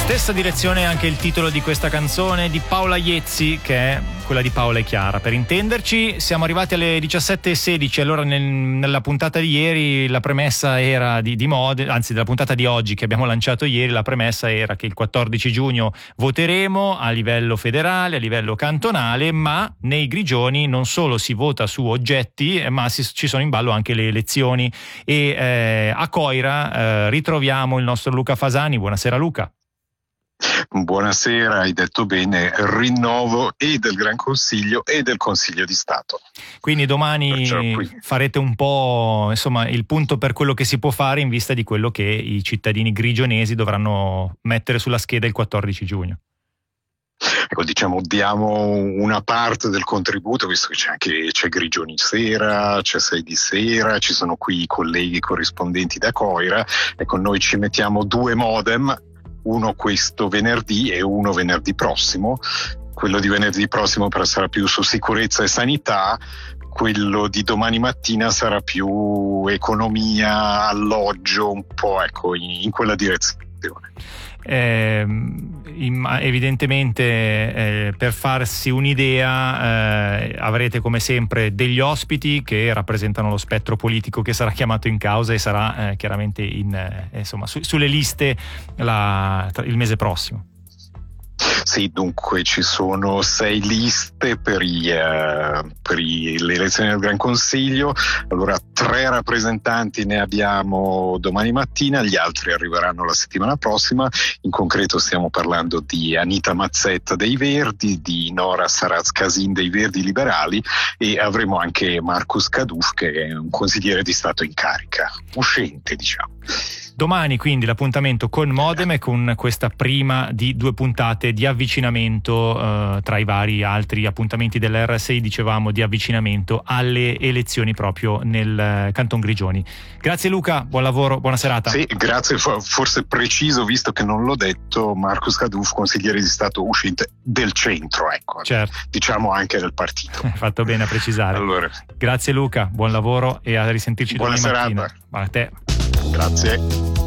Stessa direzione anche il titolo di questa canzone di Paola Iezzi, che è quella di Paola e Chiara. Per intenderci, siamo arrivati alle 17:16. Allora nella puntata di ieri la premessa era di Modena, anzi della puntata di oggi che abbiamo lanciato ieri, la premessa era che il 14 giugno voteremo a livello federale, a livello cantonale, ma nei Grigioni non solo si vota su oggetti, ma ci sono in ballo anche le elezioni. E a Coira ritroviamo il nostro Luca Fasani. Buonasera Luca. Buonasera, hai detto bene, rinnovo e del Gran Consiglio e del Consiglio di Stato. Quindi domani farete un po', insomma, il punto per quello che si può fare in vista di quello che i cittadini grigionesi dovranno mettere sulla scheda il 14 giugno. Ecco, diciamo, diamo una parte del contributo, visto che c'è Grigioni sera, c'è 6 di sera, ci sono qui i colleghi corrispondenti da Coira. Ecco, noi ci mettiamo 2 modem, uno questo venerdì e uno venerdì prossimo. Quello di venerdì prossimo sarà più su sicurezza e sanità, quello di domani mattina sarà più economia, alloggio, un po' ecco in quella direzione. Evidentemente per farsi un'idea avrete come sempre degli ospiti che rappresentano lo spettro politico che sarà chiamato in causa e sarà chiaramente sulle liste il mese prossimo. Sì, dunque ci sono 6 liste per le elezioni del Gran Consiglio. Allora 3 rappresentanti ne abbiamo domani mattina, gli altri arriveranno la settimana prossima. In concreto stiamo parlando di Anita Mazzetta dei Verdi, di Nora Saraz-Casin dei Verdi Liberali e avremo anche Marcus Kaduf, che è un consigliere di Stato in carica, uscente diciamo. Domani quindi l'appuntamento con Modem e con questa prima di 2 puntate di avvicinamento tra i vari altri appuntamenti dell'RSI, dicevamo, di avvicinamento alle elezioni proprio nel Canton Grigioni. Grazie Luca, buon lavoro, buona serata. Sì, grazie, forse preciso, visto che non l'ho detto, Marcus Kaduf, consigliere di Stato uscente del centro, ecco, certo. Diciamo anche del partito. Hai fatto bene a precisare. Allora. Grazie Luca, buon lavoro e a risentirci buona domani serata. mattina. A te. Grazie.